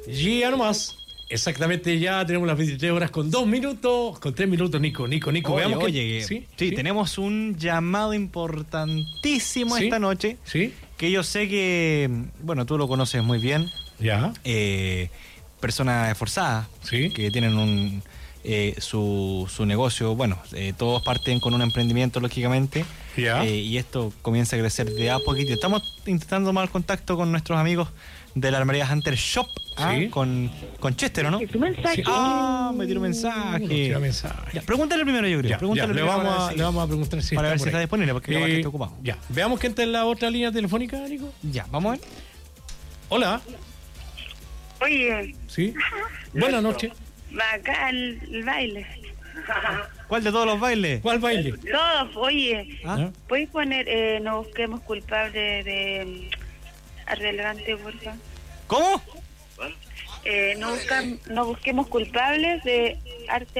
Ya nomás. Exactamente, ya tenemos las 23 horas con 2 minutos, con 3 minutos, Nico. Oye, Veamos oye, ¿Sí? tenemos un llamado importantísimo esta noche. Sí. Que yo sé que, bueno, tú lo conoces muy bien. Ya. Personas esforzadas. Sí. Que tienen su negocio. Bueno, todos parten con un emprendimiento, lógicamente. Ya. Y esto comienza a crecer de a poquito. Estamos intentando tomar contacto con nuestros amigos de la armería Hunter Shop. Sí. Con Chester, ¿o no? Tu mensaje. Sí. Me tiró un mensaje. mensaje. Ya, pregúntale primero, yo creo. Ya, Pregúntale le primero vamos a preguntar si para ver si por está ahí. disponible, porque capaz que está ocupado. Ya, veamos quién está en la otra línea telefónica, Nico. Ya, vamos a ver. Hola. Oye, Sí. Buenas noches. acá el baile. ¿Cuál de todos los bailes? ¿Cuál baile? Todos, oye, ¿Ah? ¿puedes poner no busquemos culpables de relevante, por favor? ¿Cómo? No busquemos culpables de arte